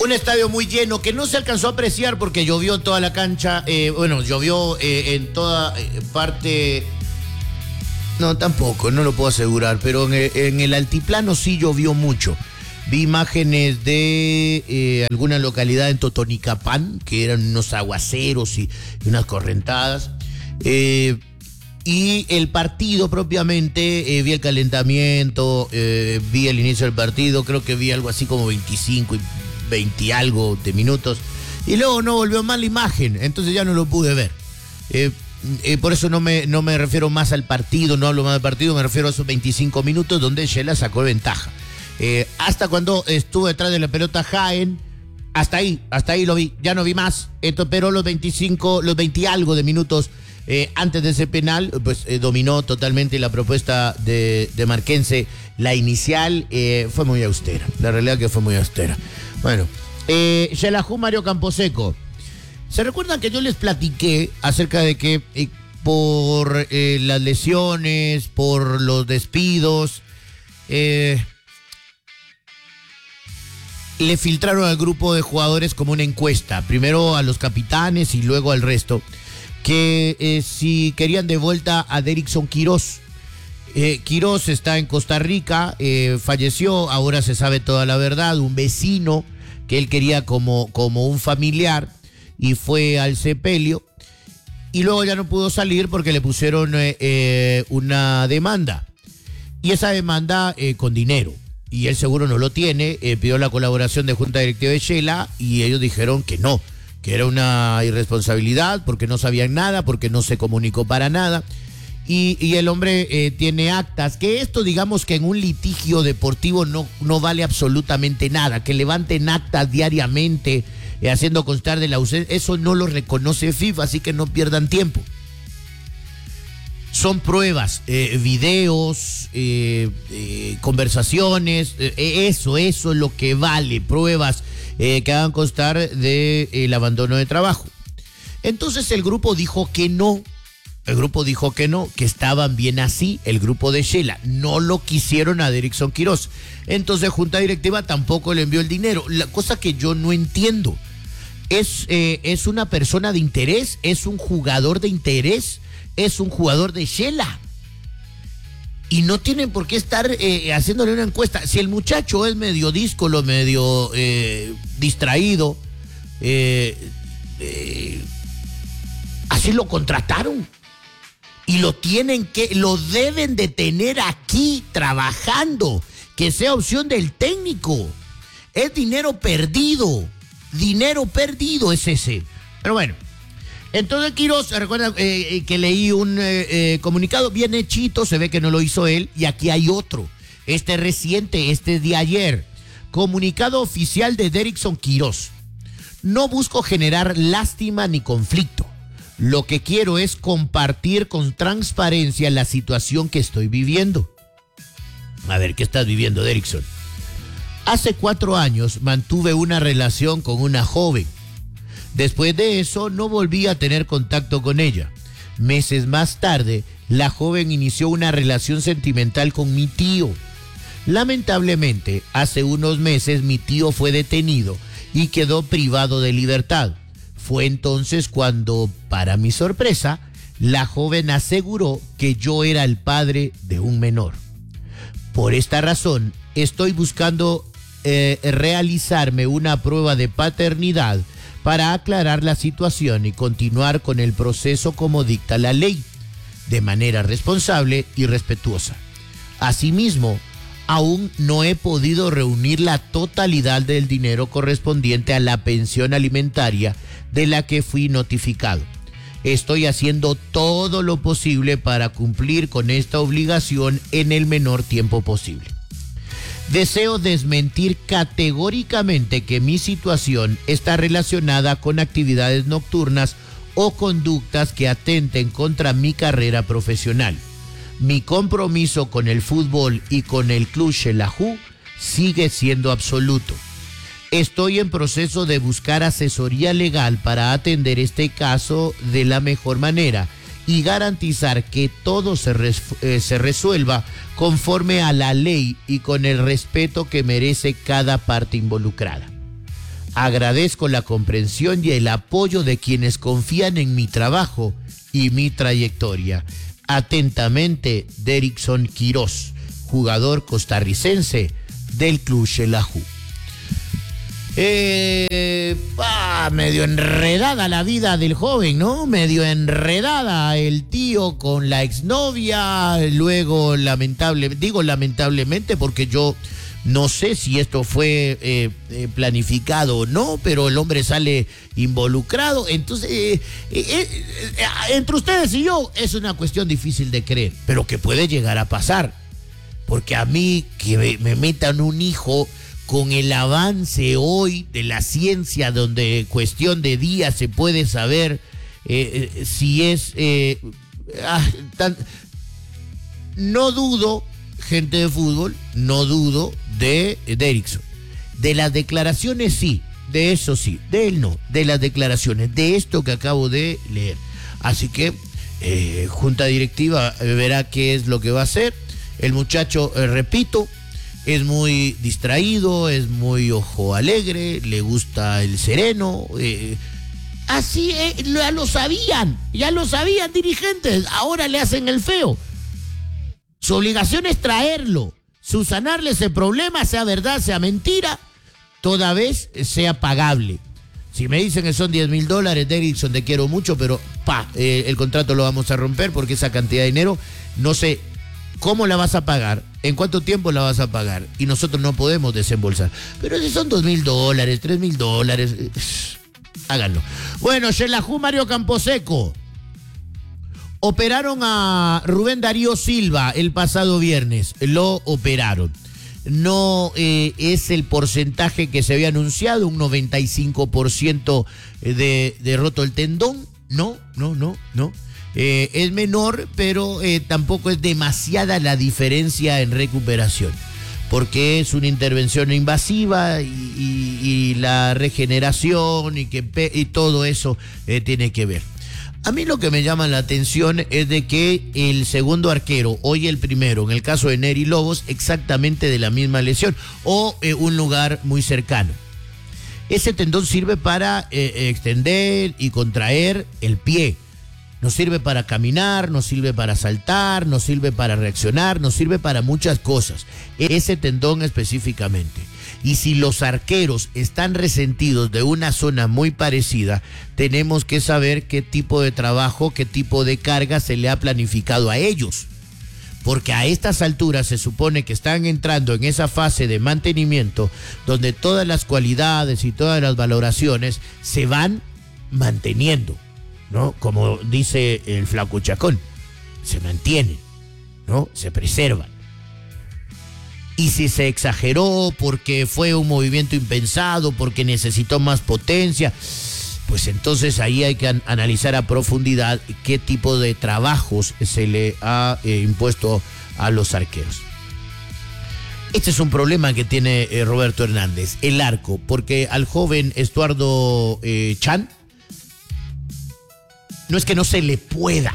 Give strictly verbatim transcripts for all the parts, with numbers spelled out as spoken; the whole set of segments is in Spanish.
Un estadio muy lleno que no se alcanzó a apreciar porque llovió en toda la cancha, eh, bueno, llovió eh, en toda eh, parte, no, tampoco, no lo puedo asegurar, pero en el, en el altiplano sí llovió mucho. Vi imágenes de eh, alguna localidad en Totonicapán, que eran unos aguaceros y, y unas correntadas. Eh, y el partido propiamente, eh, vi el calentamiento, eh, vi el inicio del partido, creo que vi algo así como veinticinco y veinte algo de minutos. Y luego no volvió más la imagen, entonces ya no lo pude ver. Eh, eh, por eso no me, no me refiero más al partido, no hablo más del partido, me refiero a esos veinticinco minutos donde Shela sacó ventaja. Eh, hasta cuando estuvo detrás de la pelota Jaén, hasta ahí, hasta ahí lo vi, ya no vi más. Esto, pero los veinticinco, los veinte algo de minutos eh, antes de ese penal, pues eh, dominó totalmente la propuesta de, de Marquense. La inicial eh, fue muy austera, la realidad que fue muy austera. Bueno, eh, Xelajú Mario Camposeco. ¿Se recuerdan que yo les platiqué acerca de que eh, por eh, las lesiones, por los despidos, eh, le filtraron al grupo de jugadores como una encuesta, primero a los capitanes y luego al resto, que eh, si querían de vuelta a Derrickson Quirós. Eh, Quirós está en Costa Rica, eh, falleció, ahora se sabe toda la verdad, un vecino que él quería como, como un familiar y fue al sepelio y luego ya no pudo salir porque le pusieron eh, eh, una demanda y esa demanda eh, con dinero. Y él seguro no lo tiene, eh, pidió la colaboración de Junta Directiva de Shela y ellos dijeron que no, que era una irresponsabilidad porque no sabían nada, porque no se comunicó para nada. Y, y el hombre eh, tiene actas, que esto digamos que en un litigio deportivo no, no vale absolutamente nada, que levanten actas diariamente eh, haciendo constar de la ausencia, eso no lo reconoce FIFA, así que no pierdan tiempo. Son pruebas, eh, videos, eh, eh, conversaciones, eh, eso, eso es lo que vale, pruebas eh, que hagan constar del de, abandono de trabajo. Entonces el grupo dijo que no, el grupo dijo que no, que estaban bien así, el grupo de Shela, no lo quisieron a Derrickson Quirós. Entonces Junta Directiva tampoco le envió el dinero, la cosa que yo no entiendo, ¿es, eh, es una persona de interés? ¿Es un jugador de interés? Es un jugador de Shela. Y no tienen por qué estar eh, haciéndole una encuesta. Si el muchacho es medio díscolo, medio eh, distraído, eh, eh, así lo contrataron. Y lo tienen que, lo deben de tener aquí trabajando. Que sea opción del técnico. Es dinero perdido. Dinero perdido es ese. Pero bueno. Entonces Quirós, recuerda eh, que leí un eh, eh, comunicado bien hechito, se ve que no lo hizo él, y aquí hay otro. Este reciente, este de ayer. Comunicado oficial de Derrickson Quirós. No busco generar lástima ni conflicto. Lo que quiero es compartir con transparencia la situación que estoy viviendo. A ver, ¿qué estás viviendo, Derrickson? Hace cuatro años mantuve una relación con una joven. Después de eso, no volví a tener contacto con ella. Meses más tarde, la joven inició una relación sentimental con mi tío. Lamentablemente, hace unos meses mi tío fue detenido y quedó privado de libertad. Fue entonces cuando, para mi sorpresa, la joven aseguró que yo era el padre de un menor. Por esta razón, estoy buscando eh, realizarme una prueba de paternidad para aclarar la situación y continuar con el proceso como dicta la ley, de manera responsable y respetuosa. Asimismo, aún no he podido reunir la totalidad del dinero correspondiente a la pensión alimentaria de la que fui notificado. Estoy haciendo todo lo posible para cumplir con esta obligación en el menor tiempo posible. Deseo desmentir categóricamente que mi situación está relacionada con actividades nocturnas o conductas que atenten contra mi carrera profesional. Mi compromiso con el fútbol y con el club Xelajú sigue siendo absoluto. Estoy en proceso de buscar asesoría legal para atender este caso de la mejor manera y garantizar que todo se, res, eh, se resuelva conforme a la ley y con el respeto que merece cada parte involucrada. Agradezco la comprensión y el apoyo de quienes confían en mi trabajo y mi trayectoria. Atentamente, Derrickson Quirós, jugador costarricense del Club Xelajú. Eh, ah, medio enredada la vida del joven, ¿no? Medio enredada el tío con la exnovia, luego lamentable, digo lamentablemente porque yo no sé si esto fue eh, eh, planificado o no, pero el hombre sale involucrado. Entonces, eh, eh, eh, entre ustedes y yo es una cuestión difícil de creer, pero que puede llegar a pasar. Porque a mí que me, me metan un hijo con el avance hoy de la ciencia, donde cuestión de días se puede saber eh, eh, si es... Eh, ah, tan, no dudo, gente de fútbol, no dudo de Derrickson. De las declaraciones sí, de eso sí, de él no, de las declaraciones, de esto que acabo de leer. Así que eh, junta directiva verá qué es lo que va a hacer. El muchacho, eh, repito, es muy distraído, es muy ojo alegre, le gusta el sereno. Eh, así eh, ya lo sabían, ya lo sabían dirigentes, ahora le hacen el feo. Su obligación es traerlo, subsanarle ese problema, sea verdad, sea mentira, toda vez sea pagable. Si me dicen que son diez mil dólares, Derrickson, te quiero mucho, pero pa, eh, el contrato lo vamos a romper porque esa cantidad de dinero, no sé cómo la vas a pagar, en cuánto tiempo la vas a pagar, y nosotros no podemos desembolsar. Pero si son dos mil dólares, tres mil dólares, eh, háganlo. Bueno, Xelajú, Mario Camposeco. Operaron a Rubén Darío Silva el pasado viernes, lo operaron. No eh, es el porcentaje que se había anunciado, un noventa y cinco por ciento de, de roto el tendón. No, no, no, no. Eh, es menor, pero eh, tampoco es demasiada la diferencia en recuperación, porque es una intervención invasiva y, y, y la regeneración y, que, y todo eso eh, tiene que ver. A mí lo que me llama la atención es de que el segundo arquero, hoy el primero, en el caso de Neri Lobos, exactamente de la misma lesión o eh, un lugar muy cercano. Ese tendón sirve para eh, extender y contraer el pie. Nos sirve para caminar, nos sirve para saltar, nos sirve para reaccionar, nos sirve para muchas cosas. Ese tendón específicamente. Y si los arqueros están resentidos de una zona muy parecida, tenemos que saber qué tipo de trabajo, qué tipo de carga se le ha planificado a ellos. Porque a estas alturas se supone que están entrando en esa fase de mantenimiento donde todas las cualidades y todas las valoraciones se van manteniendo, ¿no? Como dice el Flaco Chacón, se mantienen, ¿no? Se preservan. Y si se exageró porque fue un movimiento impensado, porque necesitó más potencia, pues entonces ahí hay que an- analizar a profundidad qué tipo de trabajos se le ha eh, impuesto a los arqueros. Este es un problema que tiene eh, Roberto Hernández, el arco, porque al joven Estuardo eh, Chan, no es que no se le pueda,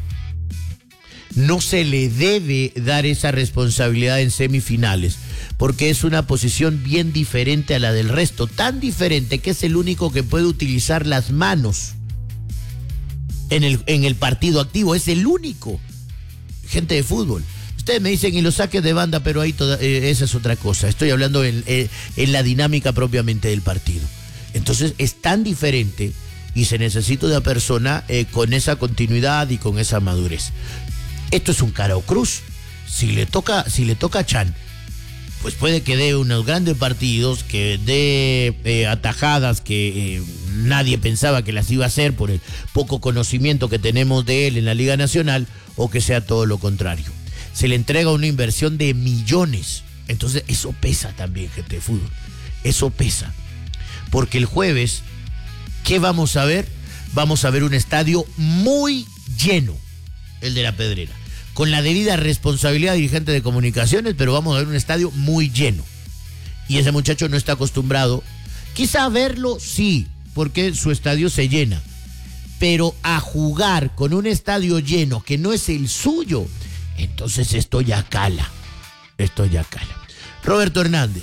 no se le debe dar esa responsabilidad en semifinales, porque es una posición bien diferente a la del resto, tan diferente que es el único que puede utilizar las manos en el, en el partido activo, es el único. Gente de fútbol. Ustedes me dicen, y los saques de banda, pero ahí toda, eh, esa es otra cosa. Estoy hablando en, eh, en la dinámica propiamente del partido. Entonces es tan diferente y se necesita una persona eh, con esa continuidad y con esa madurez. Esto es un cara o cruz. Si le toca, si le toca a Chan, pues puede que dé unos grandes partidos, que dé eh, atajadas que eh, nadie pensaba que las iba a hacer por el poco conocimiento que tenemos de él en la Liga Nacional, o que sea todo lo contrario. Se le entrega una inversión de millones. Entonces eso pesa también, gente de fútbol. Eso pesa. Porque el jueves, ¿qué vamos a ver? Vamos a ver un estadio muy lleno, el de La Pedrera, con la debida responsabilidad de dirigente de comunicaciones, pero vamos a ver un estadio muy lleno. Y ese muchacho no está acostumbrado, quizá a verlo, sí, porque su estadio se llena, pero a jugar con un estadio lleno que no es el suyo, entonces esto ya cala, esto ya cala. Roberto Hernández,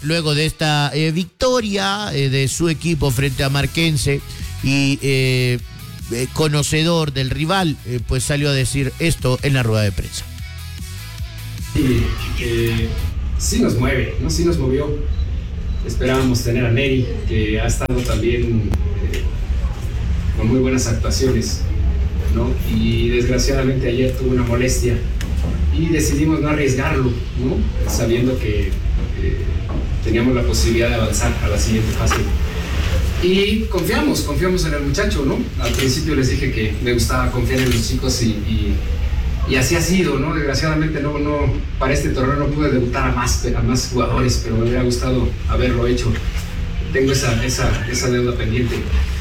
luego de esta eh, victoria eh, de su equipo frente a Marquense y eh, eh, conocedor del rival, eh, pues salió a decir esto en la rueda de prensa. Sí, eh, sí nos mueve, ¿no? Sí nos movió. Esperábamos tener a Neri, que ha estado también eh, con muy buenas actuaciones, ¿no? Y desgraciadamente ayer tuvo una molestia y decidimos no arriesgarlo, ¿no? Sabiendo que eh, teníamos la posibilidad de avanzar a la siguiente fase. Y confiamos, confiamos en el muchacho, ¿no? Al principio les dije que me gustaba confiar en los chicos y, y, y así ha sido, ¿no? Desgraciadamente no, no, para este torneo no pude debutar a más, a más jugadores, pero me hubiera gustado haberlo hecho. Tengo esa, esa, esa deuda pendiente.